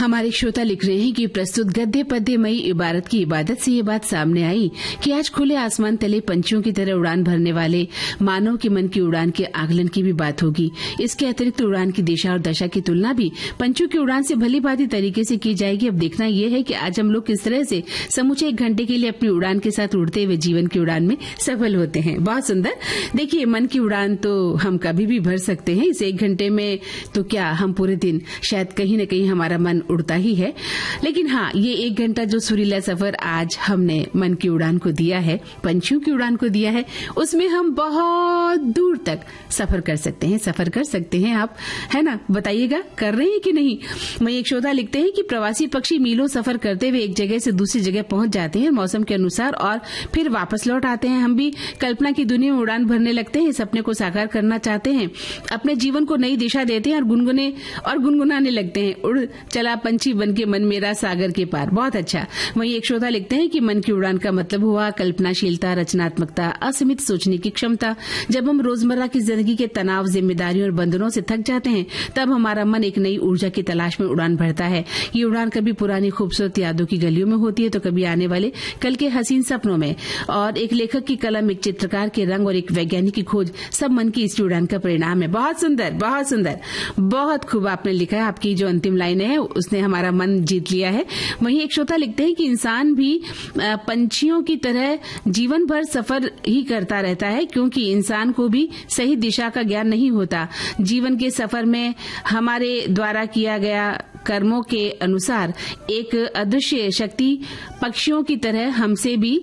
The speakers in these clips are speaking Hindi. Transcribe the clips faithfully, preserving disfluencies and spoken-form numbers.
हमारे श्रोता लिख रहे हैं कि प्रस्तुत गद्य पद्य मई इबारत की इबादत से ये बात सामने आई कि आज खुले आसमान तले पंछियों की तरह उड़ान भरने वाले मानव के मन की उड़ान के आकलन की भी बात होगी। इसके अतिरिक्त उड़ान की दिशा और दशा की तुलना भी पंछियों की उड़ान से भली भांति तरीके से की जाएगी। अब देखना यह है कि आज हम लोग किस तरह से समूचे एक घंटे के लिए अपनी उड़ान के साथ उड़ते हुए जीवन की उड़ान में सफल होते हैं। बहुत सुंदर। देखिए, मन की उड़ान तो हम कभी भी भर सकते हैं। इस एक घंटे में तो क्या, हम पूरे दिन शायद कहीं न कहीं हमारा मन उड़ता ही है। लेकिन हाँ, ये एक घंटा जो सुरीला सफर आज हमने मन की उड़ान को दिया है, पंछियों की उड़ान को दिया है, उसमें हम बहुत दूर तक सफर कर सकते हैं। सफर कर सकते हैं आप, है ना? बताइएगा, कर रहे हैं कि नहीं? वहीं एक श्रोता लिखते हैं कि प्रवासी पक्षी मीलों सफर करते हुए एक जगह से दूसरी जगह पहुंच जाते हैं मौसम के अनुसार और फिर वापस लौट आते हैं। हम भी कल्पना की दुनिया में उड़ान भरने लगते हैं, सपने को साकार करना चाहते हैं, अपने जीवन को नई दिशा देते हैं और गुनगुने और गुनगुनाने लगते हैं। उड़ चला पंछी बन के मन मेरा सागर के पार। बहुत अच्छा। वहीं एक श्रोता लिखते हैं कि मन की उड़ान का मतलब हुआ कल्पनाशीलता, रचनात्मकता, असीमित सोचने की क्षमता। जब हम रोजमर्रा की जिंदगी के तनाव, जिम्मेदारियों और बंधनों से थक जाते हैं, तब हमारा मन एक नई ऊर्जा की तलाश में उड़ान भरता है। ये उड़ान कभी पुरानी खूबसूरत यादों की गलियों में होती है तो कभी आने वाले कल के हसीन सपनों में। और एक लेखक की कलम, एक चित्रकार के रंग और एक वैज्ञानिक की खोज, सब मन की इस उड़ान का परिणाम है। बहुत सुंदर, बहुत सुंदर, बहुत खूब आपने लिखा है। आपकी जो अंतिम लाइन है उसने हमारा मन जीत लिया है। वहीं एक श्रोता लिखते हैं कि इंसान भी पंछियों की तरह जीवन भर सफर ही करता रहता है, क्योंकि इंसान को भी सही दिशा का ज्ञान नहीं होता। जीवन के सफर में हमारे द्वारा किया गया कर्मों के अनुसार एक अदृश्य शक्ति पक्षियों की तरह हमसे भी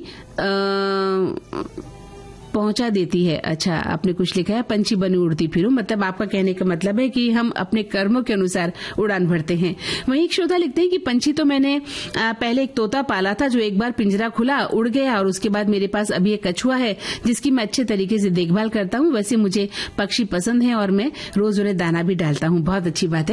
आ, पहुंचा देती है। अच्छा, आपने कुछ लिखा है, पंछी बनी उड़ती फिरूं, मतलब आपका कहने का मतलब है कि हम अपने कर्मों के अनुसार उड़ान भरते हैं। वहीं एक श्रोता लिखते हैं कि पंछी तो मैंने पहले एक तोता पाला था जो एक बार पिंजरा खुला उड़ गया, और उसके बाद मेरे पास अभी एक कछुआ है जिसकी मैं अच्छे तरीके से देखभाल करता हूं। वैसे मुझे पक्षी पसंद है और मैं रोज उन्हें दाना भी डालता हूं। बहुत अच्छी बात है।